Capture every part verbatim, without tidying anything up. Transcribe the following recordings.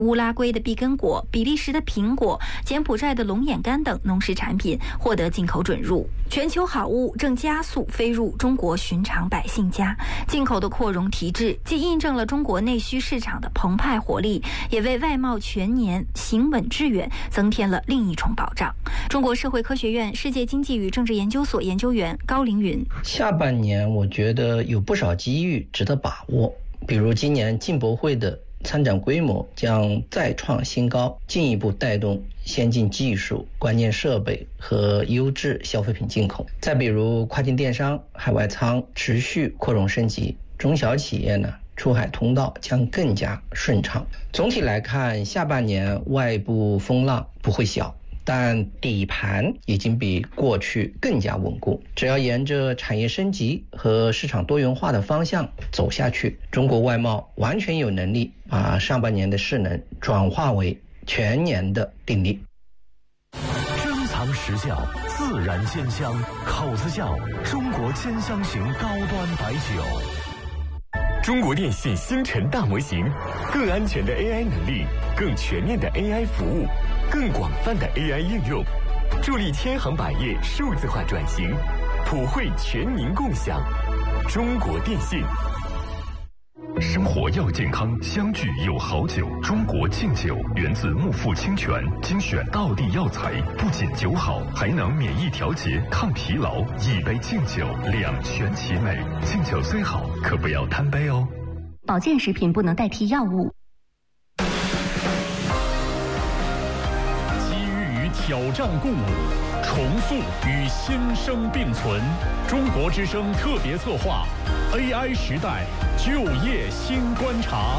乌拉圭的碧根果、比利时的苹果、柬埔寨的龙眼干等农食产品获得进口准入。全球好物正加速飞入中国寻常百姓家，进口的扩容提质，既印证了中国内需市场的澎湃活力，也为外贸全年行稳致远增添了另一重保障。中国社会科学院世界经济与政治研究所研究员高凌云： 下半年我觉得有不少机遇值得把握，比如今年进博会的参展规模将再创新高，进一步带动先进技术、关键设备和优质消费品进口。再比如跨境电商、海外仓持续扩容升级，中小企业呢出海通道将更加顺畅。总体来看，下半年外部风浪不会小，但底盘已经比过去更加稳固。只要沿着产业升级和市场多元化的方向走下去，中国外贸完全有能力把上半年的势能转化为全年的定力。 珍藏实效，自然鲜香，口子窖中国兼香型高端白酒。 中国电信星辰大模型，更安全的 A I 能力，更全面的 A I 服务，更广泛的 A I 应用，助力千行百业数字化转型，普惠全民共享。中国电信。 生活要健康，相聚有好酒。中国敬酒源自木富清泉，精选道地药材，不仅酒好，还能免疫调节、抗疲劳。一杯敬酒，两全其美。敬酒虽好，可不要贪杯哦。 保健食品不能代替药物。 机遇与挑战共舞，重塑与新生并存。中国之声特别策划 A I 时代就业新观察。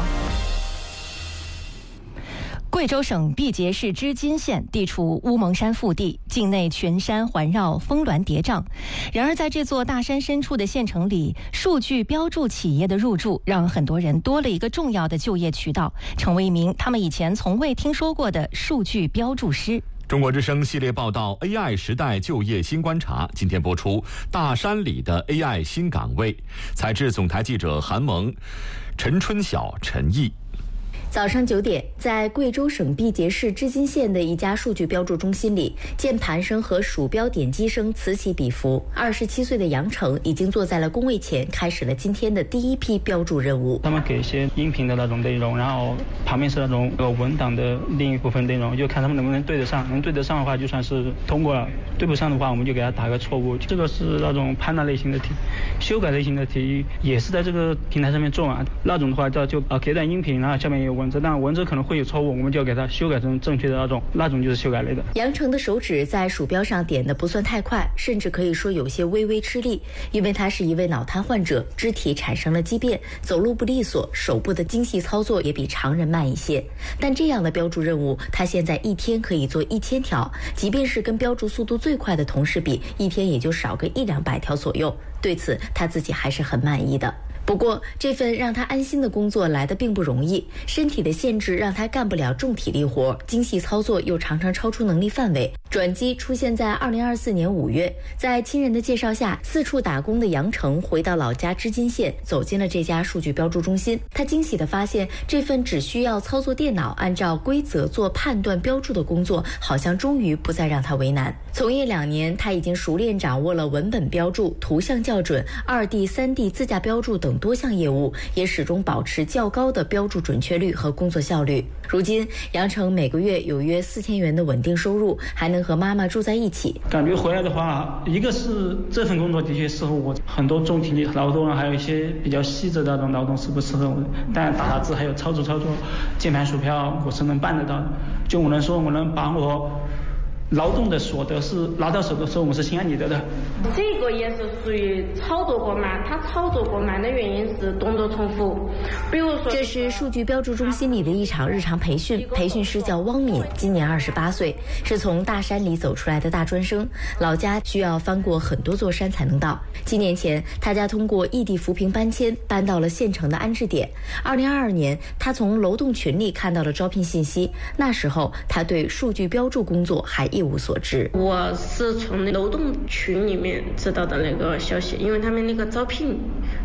贵州省毕节市织金县地处乌蒙山腹地，境内群山环绕，峰峦叠嶂。然而在这座大山深处的县城里，数据标注企业的入驻让很多人多了一个重要的就业渠道，成为一名他们以前从未听说过的数据标注师。 中国之声系列报道 A I 时代就业新观察，今天播出大山里的 A I 新岗位。采制总台记者韩萌、陈春晓、陈毅。 早上九点，在贵州省毕节市织金县的一家数据标注中心里，键盘声和鼠标点击声此起彼伏。二十七岁的杨成已经坐在了工位前，开始了今天的第一批标注任务。 他们给一些音频的那种内容，然后旁边是那种呃文档的另一部分内容，就看他们能不能对得上。能对得上的话，就算是通过了；对不上的话，我们就给他打个错误。这个是那种判断类型的题，修改类型的题也是在这个平台上面做完。那种的话，就就呃给段音频，然后下面有文字，但文字可能会有错误，我们就要给它修改成正确的那种，那种就是修改类的。 杨成的手指在鼠标上点的不算太快，甚至可以说有些微微吃力，因为他是一位脑瘫患者，肢体产生了畸变，走路不利索，手部的精细操作也比常人慢一些。但这样的标注任务，他现在一天可以做一千条，即便是跟标注速度最快的同事比，一天也就少个一两百条左右。对此，他自己还是很满意的。不过，这份让他安心的工作来得并不容易，身体的限制让他干不了重体力活，精细操作又常常超出能力范围。转机出现在二零二四年五月，在亲人的介绍下，四处打工的杨成回到老家织金县，走进了这家数据标注中心。他惊喜地发现，这份只需要操作电脑，按照规则做判断标注的工作，好像终于不再让他为难。从业两年，他已经熟练掌握了文本标注、图像校准、二 D、三 D 自驾标注等多项业务，也始终保持较高的标注准确率和工作效率。如今，杨成每个月有约四千元的稳定收入，还能和妈妈住在一起。 感觉回来的话，一个是这份工作的确适合我，很多重体力劳动，还有一些比较细致的那种劳动是不适合我的。但打打字还有操作操作键盘鼠标，我是能办得到的。就我能说，我能把我劳动的所得是拿到手的时候，我是心安理得的。 这个也是属于操作过慢，它操作过慢的原因是动作重复。比如说， 这是数据标注中心里的一场日常培训，培训师叫汪敏，今年二十八岁，是从大山里走出来的大专生，老家需要翻过很多座山才能到。几年前，他家通过异地扶贫搬迁，搬到了县城的安置点。二零二二年，他从楼栋群里看到了招聘信息，那时候他对数据标注工作还一无所知。 我是从楼栋群里面知道的那个消息，因为他们那个招聘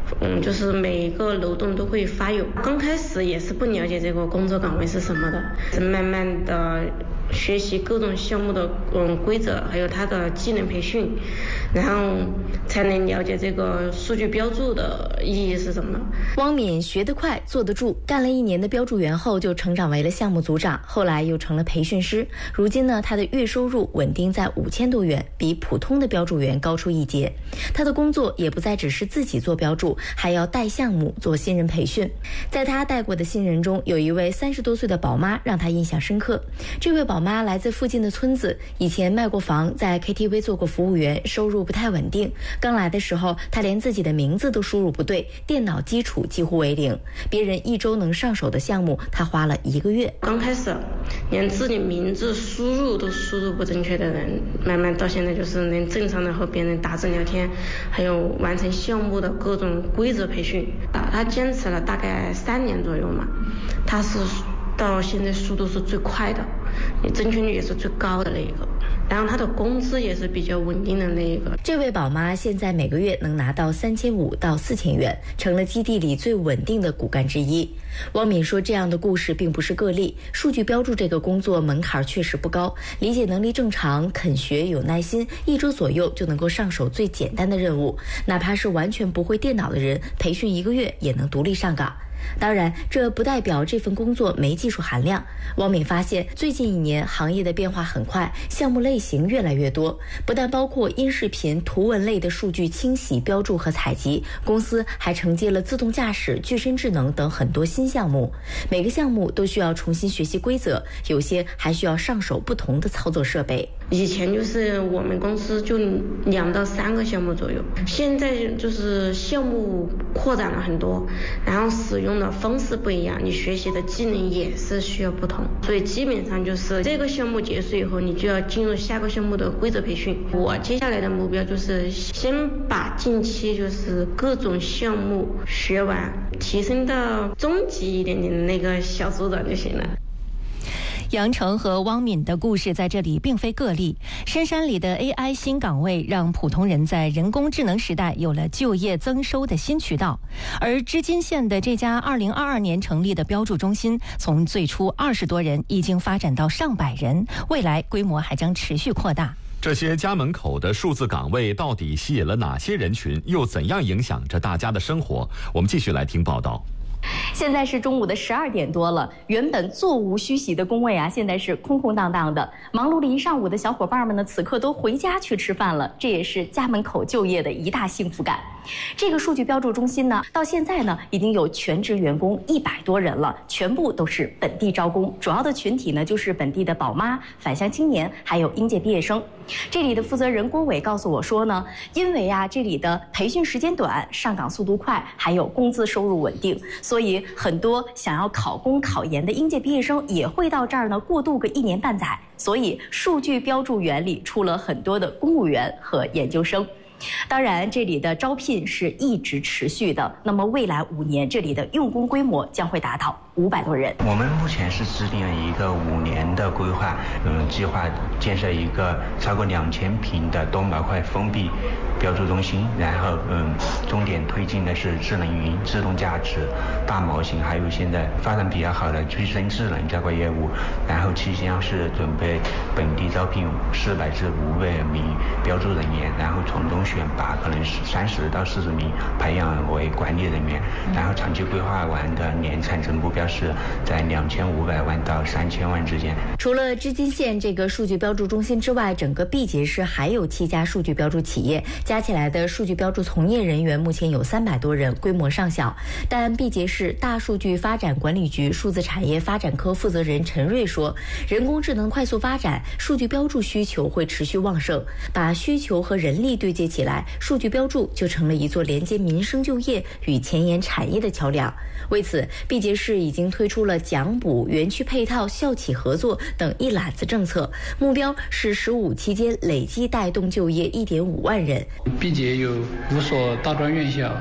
嗯，就是每一个楼栋都会发有。刚开始也是不了解这个工作岗位是什么的，是慢慢的学习各种项目的嗯规则，还有它的技能培训，然后才能了解这个数据标注的意义是什么。 汪敏学得快，坐得住，干了一年的标注员后就成长为了项目组长，后来又成了培训师。如今呢，他的月收入稳定在五千多元，比普通的标注员高出一截。他的工作也不再只是自己做标注，还要带项目做新人培训。在他带过的新人中，有一位三十多岁的宝妈让他印象深刻。这位宝妈来自附近的村子，以前卖过房，在 K T V 做过服务员，收入不太稳定。刚来的时候，她连自己的名字都输入不对，电脑基础几乎为零。别人一周能上手的项目，她花了一个月。 刚开始连自己名字输入都输入不正确的人，慢慢到现在就是能正常的和别人打字聊天，还有完成项目的各种规则培训。啊，他坚持了大概三年左右嘛，他是到现在速度是最快的，正确率也是最高的那一个。然后他的工资也是比较稳定的那一个。 这位宝妈现在每个月能拿到三千五到四千元，成了基地里最稳定的骨干之一。汪敏说，这样的故事并不是个例。数据标注这个工作门槛确实不高，理解能力正常，肯学有耐心，一周左右就能够上手最简单的任务。哪怕是完全不会电脑的人，培训一个月也能独立上岗。当然，这不代表这份工作没技术含量。汪敏发现，最近一年行业的变化很快，项目类型越来越多，不但包括音视频、图文类的数据清洗、标注和采集，公司还承接了自动驾驶、具身智能等很多新项目。每个项目都需要重新学习规则，有些还需要上手不同的操作设备。 以前就是我们公司就两到三个项目左右，现在就是项目扩展了很多，然后使用的方式不一样，你学习的技能也是需要不同，所以基本上就是这个项目结束以后，你就要进入下个项目的规则培训。我接下来的目标就是先把近期就是各种项目学完，提升到中级一点点的那个小组长就行了。 杨成和汪敏的故事在这里并非个例，深山里的 A I 新岗位让普通人在人工智能时代有了就业增收的新渠道。而织金县的这家二零二二年成立的标注中心，从最初二十多人已经发展到上百人，未来规模还将持续扩大。 这些家门口的数字岗位到底吸引了哪些人群，又怎样影响着大家的生活？我们继续来听报道。 现在是中午的十二点多了，原本座无虚席的工位啊，现在是空空荡荡的。忙碌了一上午的小伙伴们呢，此刻都回家去吃饭了，这也是家门口就业的一大幸福感。这个数据标注中心呢，到现在呢已经有全职员工一百多人了，全部都是本地招工，主要的群体呢就是本地的宝妈、返乡青年，还有应届毕业生。这里的负责人郭伟告诉我说呢，因为啊这里的培训时间短，上岗速度快，还有工资收入稳定，所以很多想要考公考研的应届毕业生也会到这儿呢过渡个一年半载，所以数据标注员里出了很多的公务员和研究生。当然，这里的招聘是一直持续的。那么未来五年，这里的用工规模将会达到五百多人。 我们目前是制定了一个五年的规划，嗯，计划建设一个超过两千平的多模块封闭标注中心，然后嗯，重点推进的是智能云、自动驾驶、大模型，还有现在发展比较好的具身智能这块业务。然后期间是准备本地招聘四百至五百名标注人员，然后从中选拔可能是三十到四十名培养为管理人员，然后长期规划完的年产值目标是在两千五百万到三千万之间。 除了织金县这个数据标注中心之外，整个毕节市还有七家数据标注企业，加起来的数据标注从业人员目前有三百多人，规模尚小。但毕节市大数据发展管理局数字产业发展科负责人陈瑞说，人工智能快速发展，数据标注需求会持续旺盛，把需求和人力对接起来，数据标注就成了一座连接民生就业与前沿产业的桥梁。为此，毕节市已经推出了奖补、园区配套、校企合作等一揽子政策，目标是十五期间累计带动就业一点五万人。 毕节有五所大专院校，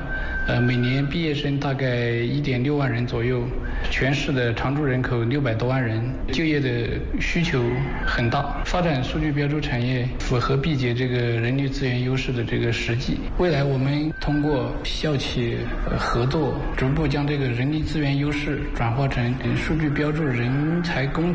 呃，每年毕业生大概一点六万人左右，全市的常住人口六百多万人，就业的需求很大。发展数据标注产业，符合毕节这个人力资源优势的这个实际。未来我们通过校企合作，逐步将这个人力资源优势转化成数据标注人才供给